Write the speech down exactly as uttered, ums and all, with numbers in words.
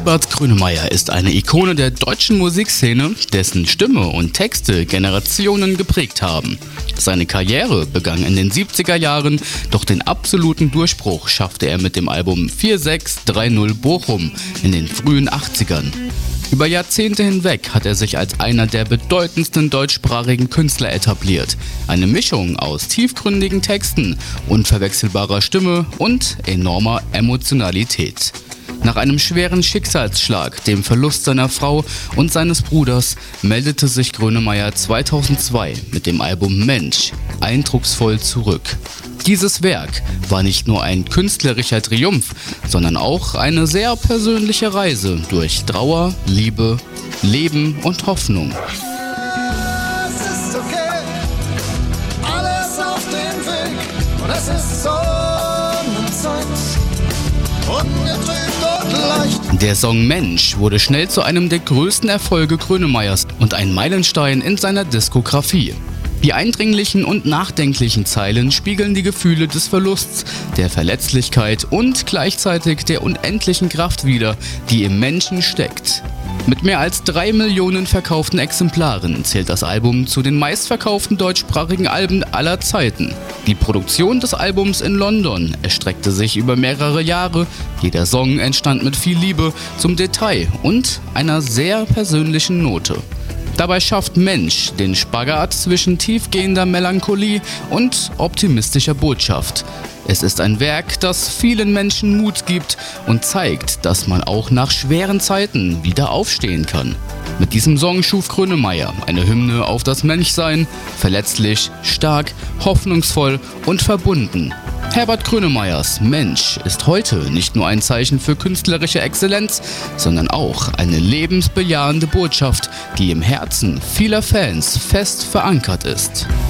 Herbert Grönemeyer ist eine Ikone der deutschen Musikszene, dessen Stimme und Texte Generationen geprägt haben. Seine Karriere begann in den siebziger Jahren, doch den absoluten Durchbruch schaffte er mit dem Album vier sechs drei null Bochum in den frühen achtzigern. Über Jahrzehnte hinweg hat er sich als einer der bedeutendsten deutschsprachigen Künstler etabliert. Eine Mischung aus tiefgründigen Texten, unverwechselbarer Stimme und enormer Emotionalität. Nach einem schweren Schicksalsschlag, dem Verlust seiner Frau und seines Bruders, meldete sich Grönemeyer zweitausendzwei mit dem Album Mensch eindrucksvoll zurück. Dieses Werk war nicht nur ein künstlerischer Triumph, sondern auch eine sehr persönliche Reise durch Trauer, Liebe, Leben und Hoffnung. Es ist okay, alles auf dem Weg, und es ist Sonnenzeit, ungetrübt und leicht. Der Song Mensch wurde schnell zu einem der größten Erfolge Grönemeyers und ein Meilenstein in seiner Diskografie. Die eindringlichen und nachdenklichen Zeilen spiegeln die Gefühle des Verlusts, der Verletzlichkeit und gleichzeitig der unendlichen Kraft wider, die im Menschen steckt. Mit mehr als drei Millionen verkauften Exemplaren zählt das Album zu den meistverkauften deutschsprachigen Alben aller Zeiten. Die Produktion des Albums in London erstreckte sich über mehrere Jahre. Jeder Song entstand mit viel Liebe zum Detail und einer sehr persönlichen Note. Dabei schafft Mensch den Spagat zwischen tiefgehender Melancholie und optimistischer Botschaft. Es ist ein Werk, das vielen Menschen Mut gibt und zeigt, dass man auch nach schweren Zeiten wieder aufstehen kann. Mit diesem Song schuf Grönemeyer eine Hymne auf das Menschsein, verletzlich, stark, hoffnungsvoll und verbunden. Herbert Grönemeyers Mensch ist heute nicht nur ein Zeichen für künstlerische Exzellenz, sondern auch eine lebensbejahende Botschaft, die im Herzen vieler Fans fest verankert ist.